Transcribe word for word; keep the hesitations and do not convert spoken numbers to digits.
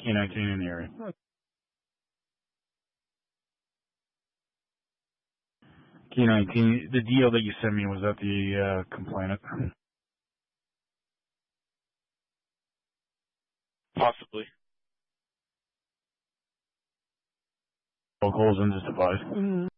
K nineteen in the area. K nineteen, the deal that you sent me, was that the uh, complainant? Possibly. Poke holes in this device.